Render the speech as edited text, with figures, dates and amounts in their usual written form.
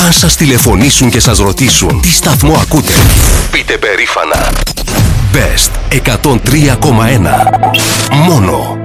Αν σας τηλεφωνήσουν και σας ρωτήσουν τι σταθμό ακούτε, πείτε περήφανα Best 103,1. Μόνο